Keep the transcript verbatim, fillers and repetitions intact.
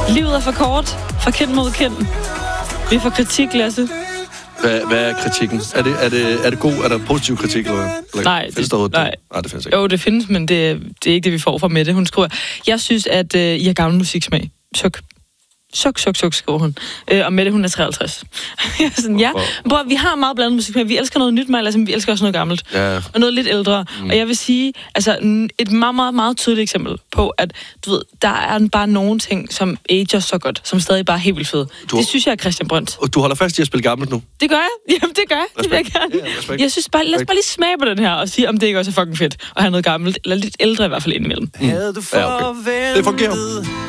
Livet er for kort. Fra kind mod kind. Vi får kritik, Lasse. Hvad, hvad er kritikken? Er det, er, det, er det god? Er der positiv kritik? Eller, eller nej, findes det, der nej. nej, det findes ikke. Jo, det findes, men det, det er ikke det, vi får fra Mette. Hun skriver, jeg synes, at øh, I har gammel musiksmag. Suk. Suk, suk, suk, skriver hun. Øh, og Mette, hun er treoghalvtreds. Jeg er sådan, ja. Bror, vi har meget blandet musik, men vi elsker noget nyt, mig, altså, vi elsker også noget gammelt. Ja. Og noget lidt ældre. Mm. Og jeg vil sige, altså, et meget, meget, meget tydeligt eksempel på, at du ved, der er bare nogle ting, som ager så godt, som stadig bare er helt vildt fede. Du, det synes jeg er Christian Brønt. Og du holder fast i at spille gammelt nu? Det gør jeg. Jamen, det gør jeg. Det vil jeg gerne. Ja, jeg synes bare, lad os bare lige smage på den her, og sige, om det ikke også er fucking fedt at have noget gammelt, eller lidt ældre i hvert fald indimellem. Mm. Ja, okay. Det fungerer.